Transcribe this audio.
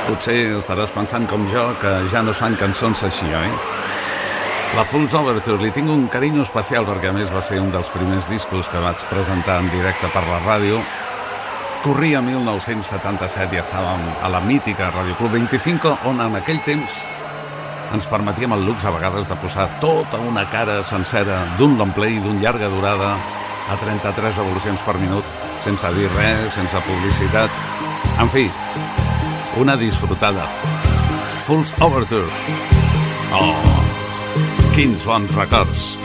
Potser estaràs pensant com jo que ja no es fan cançons així, oi? La Fool's Overture li tinc un carinyo especial perquè a més va ser un dels primers discos que vaig presentar en directe per la ràdio. Corria 1977 i estàvem a la mítica Radio Club 25, on en aquell temps ens permetíem el luxe a vegades de posar tota una cara sencera d'un long play d'un llarga durada a 33 revolucions per minut, sense dir res, sense publicitat. En fi, una disfrutada. Fool's Overture. Oh, quins bons records.